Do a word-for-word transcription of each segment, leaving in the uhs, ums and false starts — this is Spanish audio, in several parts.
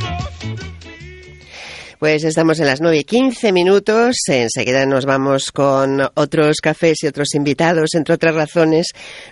Pues estamos en las nueve y quince minutos. Enseguida nos vamos con otros cafés y otros invitados, entre otras razones,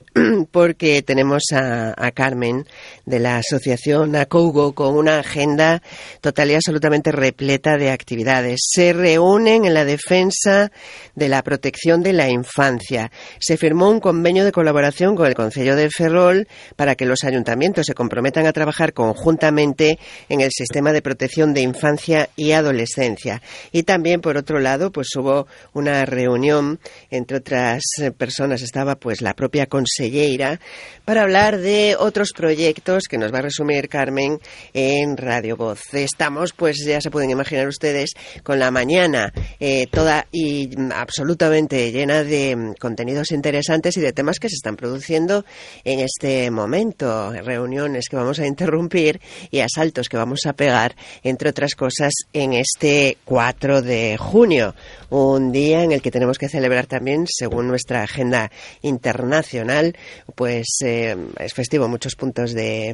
porque tenemos a, a Carmen de la asociación Acougo con una agenda total y absolutamente repleta de actividades. Se reúnen en la defensa de la protección de la infancia. Se firmó un convenio de colaboración con el Concello de Ferrol para que los ayuntamientos se comprometan a trabajar conjuntamente en el sistema de protección de infancia y adolescencia. Y también, por otro lado, pues hubo una reunión, entre otras personas estaba pues la propia consellera, para hablar de otros proyectos que nos va a resumir Carmen en Radio Voz. Estamos, pues ya se pueden imaginar ustedes, con la mañana eh, toda y absolutamente llena de contenidos interesantes y de temas que se están produciendo en este momento. Reuniones que vamos a interrumpir y asaltos que vamos a pegar, entre otras cosas, en este cuatro de junio, un día en el que tenemos que celebrar también, según nuestra agenda internacional, pues eh, es festivo en muchos puntos de,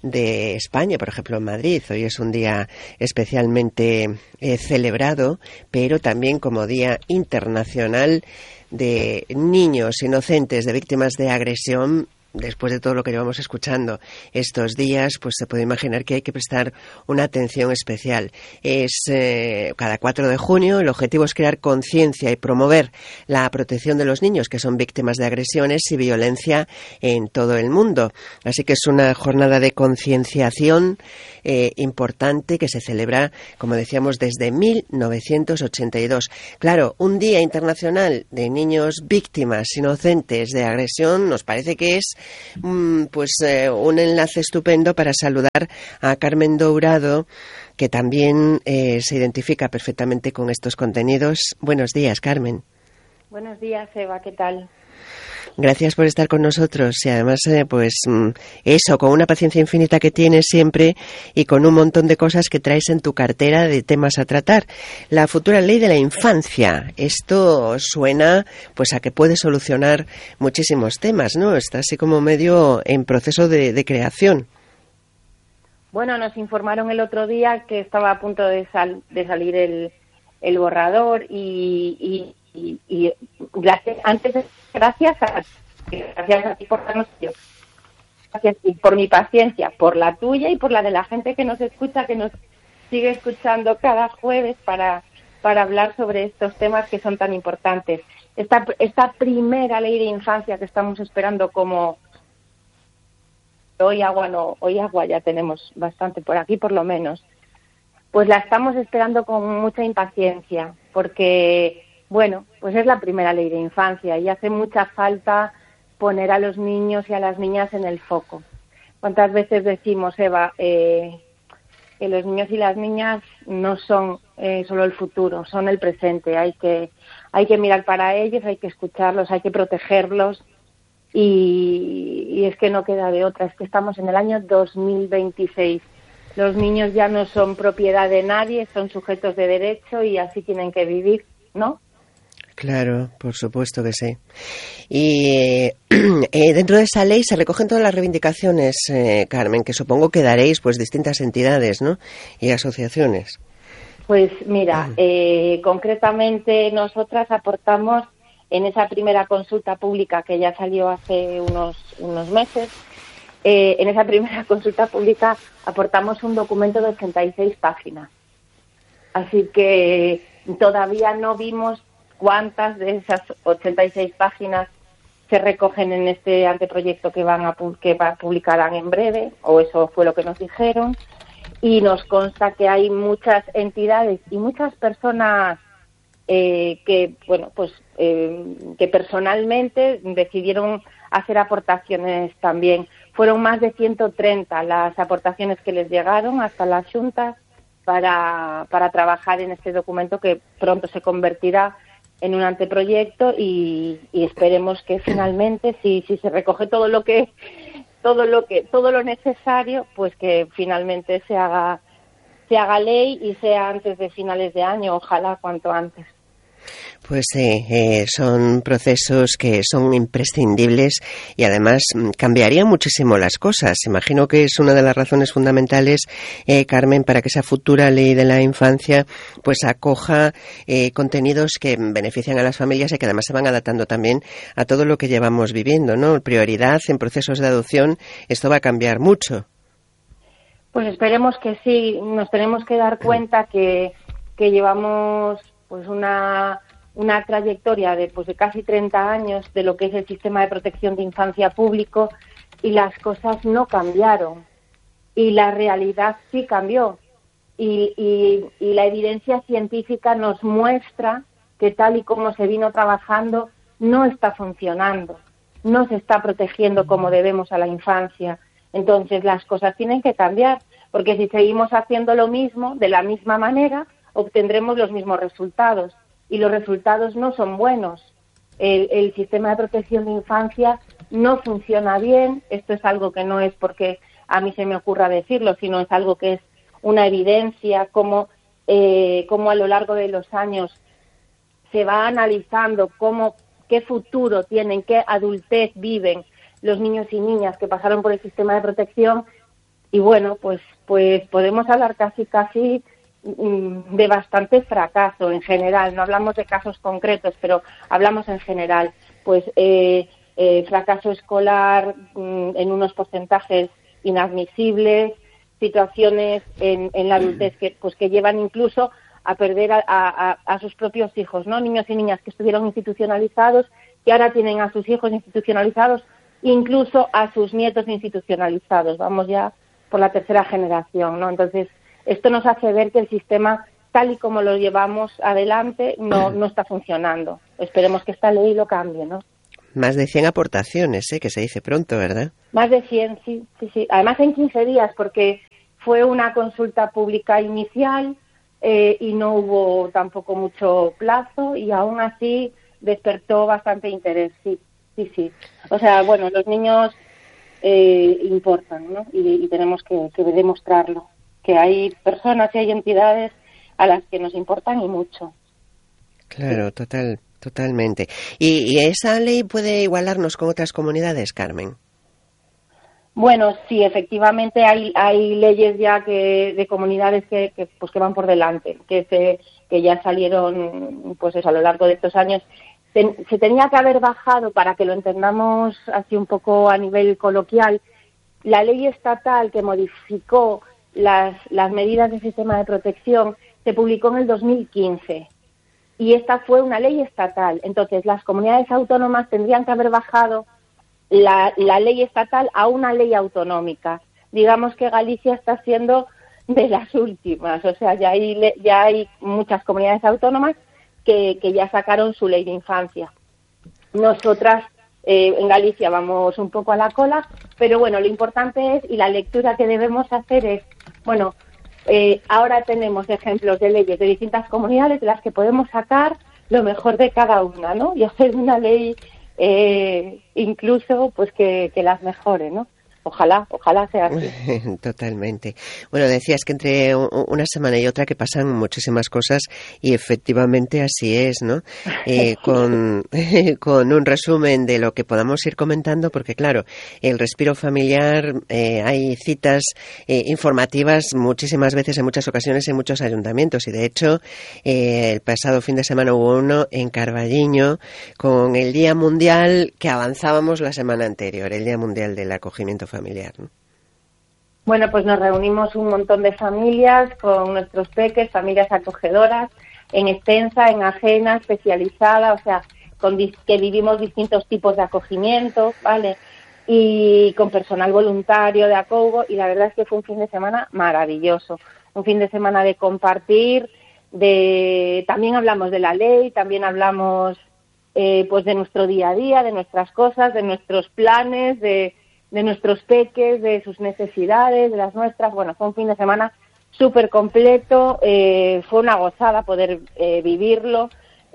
de España, por ejemplo en Madrid. Hoy es un día especialmente eh, celebrado, pero también como Día Internacional de Niños Inocentes de Víctimas de Agresión. Después de todo lo que llevamos escuchando estos días, pues se puede imaginar que hay que prestar una atención especial. Es eh, cada cuatro de junio, el objetivo es crear conciencia y promover la protección de los niños que son víctimas de agresiones y violencia en todo el mundo. Así que es una jornada de concienciación eh, importante que se celebra, como decíamos, desde mil novecientos ochenta y dos. Claro, un Día Internacional de Niños Víctimas Inocentes de Agresión nos parece que es pues eh, un enlace estupendo para saludar a Carmen Dourado, que también eh, se identifica perfectamente con estos contenidos. Buenos días, Carmen. Buenos días, Eva, ¿qué tal? Gracias por estar con nosotros y además, eh, pues eso, con una paciencia infinita que tienes siempre y con un montón de cosas que traes en tu cartera de temas a tratar. La futura ley de la infancia, esto suena pues a que puede solucionar muchísimos temas, ¿no? Está así como medio en proceso de, de creación. Bueno, nos informaron el otro día que estaba a punto de, sal, de salir el, el borrador y... y Y, y gracias, antes gracias a, gracias a ti por darnos yo. Gracias y por mi paciencia, por la tuya y por la de la gente que nos escucha, que nos sigue escuchando cada jueves para, para hablar sobre estos temas que son tan importantes. Esta, esta primera ley de infancia que estamos esperando como... Hoy agua no, hoy agua ya tenemos bastante por aquí por lo menos. Pues la estamos esperando con mucha impaciencia porque... Bueno, pues es la primera ley de infancia y hace mucha falta poner a los niños y a las niñas en el foco. ¿Cuántas veces decimos, Eva, eh, que los niños y las niñas no son eh, solo el futuro, son el presente? Hay que, hay que mirar para ellos, hay que escucharlos, hay que protegerlos y, y es que no queda de otra. Es que estamos en el año dos mil veintiséis. Los niños ya no son propiedad de nadie, son sujetos de derecho y así tienen que vivir, ¿no? Claro, por supuesto que sí. Y eh, dentro de esa ley se recogen todas las reivindicaciones, eh, Carmen, que supongo que daréis pues distintas entidades, ¿no? Y asociaciones. Pues mira, eh, concretamente nosotras aportamos en esa primera consulta pública que ya salió hace unos, unos meses, eh, en esa primera consulta pública aportamos un documento de ochenta y seis páginas. Así que todavía no vimos cuántas de esas ochenta y seis páginas se recogen en este anteproyecto que van a que publicarán en breve, o eso fue lo que nos dijeron, y nos consta que hay muchas entidades y muchas personas eh, que bueno pues eh, que personalmente decidieron hacer aportaciones también. Fueron más de ciento treinta las aportaciones que les llegaron hasta las juntas para para trabajar en este documento que pronto se convertirá en un anteproyecto y, y esperemos que finalmente si si se recoge todo lo que todo lo que todo lo necesario, pues que finalmente se haga se haga ley y sea antes de finales de año, ojalá cuanto antes. Pues sí, eh, son procesos que son imprescindibles y además cambiarían muchísimo las cosas. Imagino que es una de las razones fundamentales, eh, Carmen, para que esa futura ley de la infancia pues acoja eh, contenidos que benefician a las familias y que además se van adaptando también a todo lo que llevamos viviendo, ¿no? Prioridad en procesos de adopción, esto va a cambiar mucho. Pues esperemos que sí, nos tenemos que dar cuenta que, que llevamos pues una... una trayectoria de, pues, de casi treinta años de lo que es el sistema de protección de infancia público y las cosas no cambiaron y la realidad sí cambió y, y, y la evidencia científica nos muestra que tal y como se vino trabajando no está funcionando, no se está protegiendo como debemos a la infancia. Entonces las cosas tienen que cambiar, porque si seguimos haciendo lo mismo de la misma manera obtendremos los mismos resultados. Y los resultados no son buenos. El, el sistema de protección de infancia no funciona bien. Esto es algo que no es porque a mí se me ocurra decirlo, sino es algo que es una evidencia, como, eh, como a lo largo de los años se va analizando cómo, qué futuro tienen, qué adultez viven los niños y niñas que pasaron por el sistema de protección. Y bueno, pues, pues podemos hablar casi, casi de bastante fracaso en general. No hablamos de casos concretos, pero hablamos en general. Pues eh, eh, fracaso escolar mm, en unos porcentajes inadmisibles, situaciones en, en la adultez que, pues, que llevan incluso a perder a, a, a sus propios hijos, ¿no? Niños y niñas que estuvieron institucionalizados, que ahora tienen a sus hijos institucionalizados, incluso a sus nietos institucionalizados. Vamos ya por la tercera generación, ¿no? Entonces, esto nos hace ver que el sistema, tal y como lo llevamos adelante, no, no está funcionando. Esperemos que esta ley lo cambie, ¿no? Más de cien aportaciones, ¿eh? Que se dice pronto, ¿verdad? Más de cien, sí, sí, sí. Además en quince días, porque fue una consulta pública inicial eh, y no hubo tampoco mucho plazo y aún así despertó bastante interés, sí, sí, sí. O sea, bueno, los niños eh, importan, ¿no? Y, y tenemos que, que demostrarlo. Que hay personas y hay entidades a las que nos importan y mucho. Claro, total, totalmente. ¿Y, y esa ley puede igualarnos con otras comunidades, Carmen? Bueno, sí, efectivamente hay hay leyes ya que de comunidades que, que pues que van por delante, que se que ya salieron pues eso, a lo largo de estos años. Se, se tenía que haber bajado, para que lo entendamos así un poco a nivel coloquial, la ley estatal que modificó Las, las medidas del sistema de protección se publicó en el dos mil quince y esta fue una ley estatal. Entonces, las comunidades autónomas tendrían que haber bajado la, la ley estatal a una ley autonómica. Digamos que Galicia está siendo de las últimas, o sea, ya hay, ya hay muchas comunidades autónomas que, que ya sacaron su ley de infancia. Nosotras Eh, en Galicia vamos un poco a la cola, pero bueno, lo importante es, y la lectura que debemos hacer es, bueno, eh, ahora tenemos ejemplos de leyes de distintas comunidades de las que podemos sacar lo mejor de cada una, ¿no? Y hacer una ley eh, incluso pues que, que las mejore, ¿no? Ojalá, ojalá sea así. Totalmente. Bueno, decías que entre una semana y otra que pasan muchísimas cosas y efectivamente así es, ¿no? Eh, con, con un resumen de lo que podamos ir comentando, porque claro, el respiro familiar, eh, hay citas eh, informativas muchísimas veces, en muchas ocasiones, en muchos ayuntamientos y de hecho eh, el pasado fin de semana hubo uno en Carballiño con el Día Mundial que avanzábamos la semana anterior, el Día Mundial del Acogimiento familiar, ¿no? Bueno, pues nos reunimos un montón de familias con nuestros peques, familias acogedoras, en extensa, en ajena, especializada, o sea, con que vivimos distintos tipos de acogimiento, ¿vale? Y con personal voluntario de Acougo, y la verdad es que fue un fin de semana maravilloso, un fin de semana de compartir, de también hablamos de la ley, también hablamos eh, pues de nuestro día a día, de nuestras cosas, de nuestros planes, de de nuestros peques, de sus necesidades, de las nuestras. Bueno, fue un fin de semana súper completo, eh, fue una gozada poder eh, vivirlo.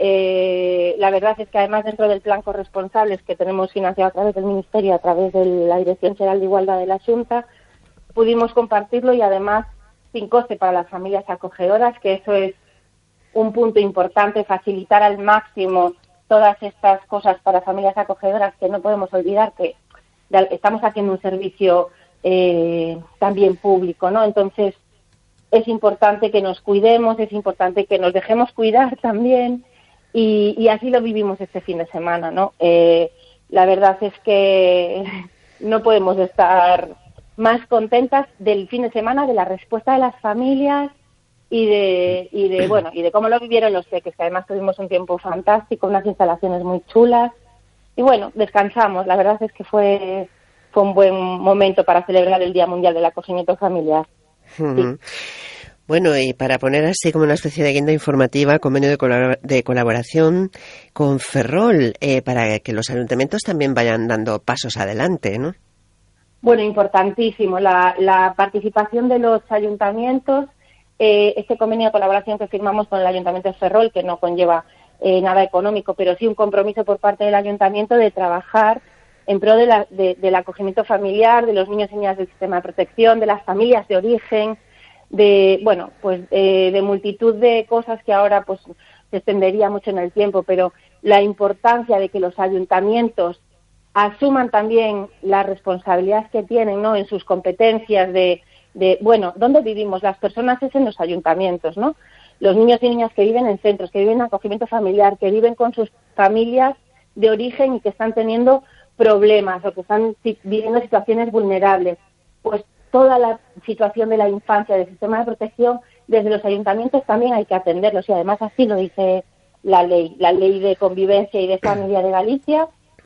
Eh, la verdad es que además dentro del plan corresponsables que tenemos financiado a través del Ministerio, a través de la Dirección General de Igualdad de la Xunta, pudimos compartirlo y además sin coste para las familias acogedoras, que eso es un punto importante, facilitar al máximo todas estas cosas para familias acogedoras, que no podemos olvidar que estamos haciendo un servicio eh, también público, ¿no? Entonces, es importante que nos cuidemos, es importante que nos dejemos cuidar también, y, y así lo vivimos este fin de semana, ¿no? Eh, la verdad es que no podemos estar más contentas del fin de semana, de la respuesta de las familias y de, y de bueno, y de cómo lo vivieron los peques, que además tuvimos un tiempo fantástico, unas instalaciones muy chulas, y bueno, descansamos. La verdad es que fue, fue un buen momento para celebrar el Día Mundial del Acogimiento Familiar. Uh-huh. Sí. Bueno, y para poner así como una especie de guinda informativa, convenio de, colabor- de colaboración con Ferrol, eh, para que los ayuntamientos también vayan dando pasos adelante, ¿no? Bueno, importantísimo la, la participación de los ayuntamientos. Eh, este convenio de colaboración que firmamos con el Ayuntamiento de Ferrol, que no conlleva eh, nada económico, pero sí un compromiso por parte del Ayuntamiento de trabajar en pro de la, de, del acogimiento familiar, de los niños y niñas del sistema de protección, de las familias de origen, de, bueno, pues eh, de multitud de cosas que ahora pues se extendería mucho en el tiempo, pero la importancia de que los ayuntamientos asuman también las responsabilidades que tienen, ¿no?, en sus competencias de, de, bueno, ¿dónde vivimos? Las personas es en los ayuntamientos, ¿no? Los niños y niñas que viven en centros, que viven en acogimiento familiar, que viven con sus familias de origen y que están teniendo problemas o que están viviendo situaciones vulnerables, pues toda la situación de la infancia, del sistema de protección, desde los ayuntamientos también hay que atenderlos, y además así lo dice la ley, la ley de convivencia y de familia de Galicia,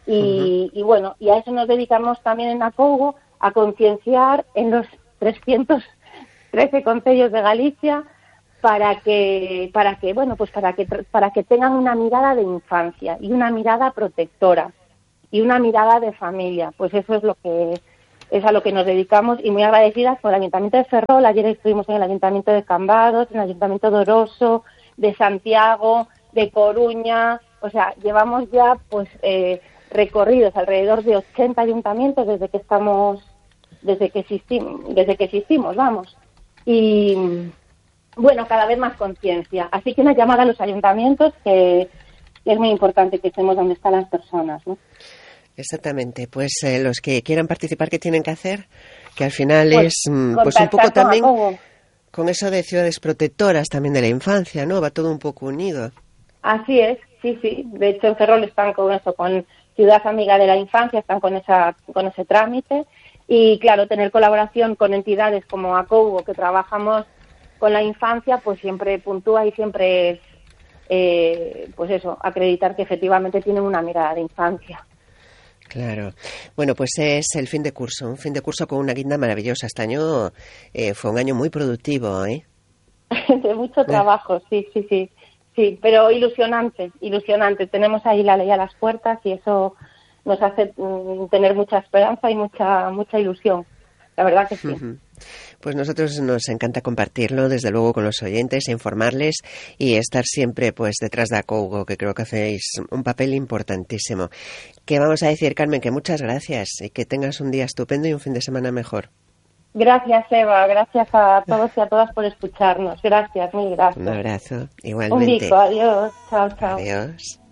y, uh-huh. y bueno, y a eso nos dedicamos también en Acougo, a concienciar en los trescientos trece concellos de Galicia para que, para que, bueno, pues para que, para que tengan una mirada de infancia y una mirada protectora y una mirada de familia. Pues eso es lo que es a lo que nos dedicamos, y muy agradecidas con el Ayuntamiento de Ferrol. Ayer estuvimos en el Ayuntamiento de Cambados, en el Ayuntamiento de Oroso, de Santiago, de Coruña. O sea, llevamos ya pues eh, recorridos alrededor de ochenta ayuntamientos desde que estamos, desde que existimos, desde que existimos, vamos. Y bueno, cada vez más conciencia. Así que una llamada a los ayuntamientos, que es muy importante que estemos donde están las personas, ¿no? Exactamente, pues eh, los que quieran participar, ¿qué tienen que hacer? Que al final pues, es pues un poco con también Acougo. Con eso de ciudades protectoras también de la infancia, ¿no? Va todo un poco unido. Así es, sí, sí. De hecho, en Ferrol están con eso, con Ciudad Amiga de la Infancia, están con esa con ese trámite. Y claro, tener colaboración con entidades como Acougo, que trabajamos con la infancia, pues siempre puntúa y siempre es, eh, pues eso, acreditar que efectivamente tienen una mirada de infancia. Claro. Bueno, pues es el fin de curso, un fin de curso con una guinda maravillosa. Este año eh, fue un año muy productivo, ¿eh? De mucho trabajo, sí, sí, sí. Sí, pero ilusionante, ilusionante. Tenemos ahí la ley a las puertas y eso nos hace mm, tener mucha esperanza y mucha mucha ilusión. La verdad que sí. Uh-huh. Pues nosotros nos encanta compartirlo, desde luego, con los oyentes, informarles y estar siempre pues detrás de Acougo, que creo que hacéis un papel importantísimo. ¿Qué vamos a decir, Carmen? Que muchas gracias y que tengas un día estupendo y un fin de semana mejor. Gracias, Eva. Gracias a todos y a todas por escucharnos. Gracias, mil gracias. Un abrazo, igualmente. Un bico, adiós. Chao, chao. Adiós.